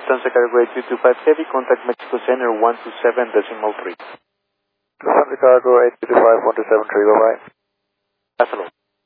Lufthansa Cargo 8225 Heavy, contact Mexico Center 127.3. Lufthansa Cargo 8225 127.3, bye-bye. Hasta luego.